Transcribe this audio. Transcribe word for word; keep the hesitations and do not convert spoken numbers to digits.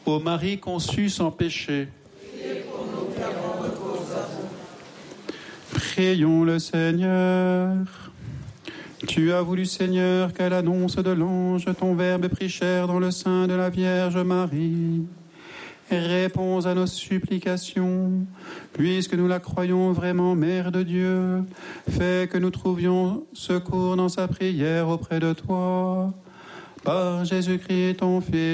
Ô Marie conçue sans péché, prions le Seigneur. Tu as voulu, Seigneur, qu'à l'annonce de l'ange, ton Verbe prit chair dans le sein de la Vierge Marie. Réponds à nos supplications, puisque nous la croyons vraiment Mère de Dieu. Fais que nous trouvions secours dans sa prière auprès de toi. Par Jésus-Christ, ton Fils,